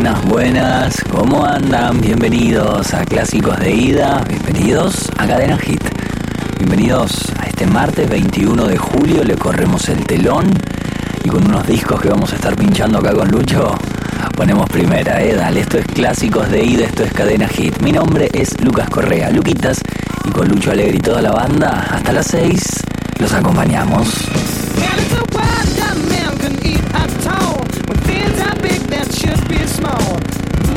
Buenas, buenas, ¿cómo andan? Bienvenidos a Clásicos de Ida, bienvenidos a Cadena Hit. Bienvenidos a este martes 21 de julio, le corremos el telón y con unos discos que vamos a estar pinchando acá con Lucho, ponemos primera, dale, esto es Clásicos de Ida, esto es Cadena Hit. Mi nombre es Lucas Correa, Luquitas, y con Lucho Alegre y toda la banda, hasta las 6, los acompañamos. Should be small.